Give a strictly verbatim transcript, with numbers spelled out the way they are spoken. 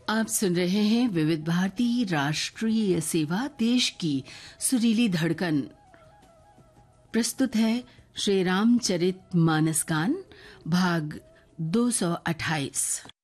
आप सुन रहे हैं विविध भारती राष्ट्रीय सेवा, देश की सुरीली धड़कन। प्रस्तुत है श्री रामचरित मानस गान, भाग दो सौ अट्ठाईस।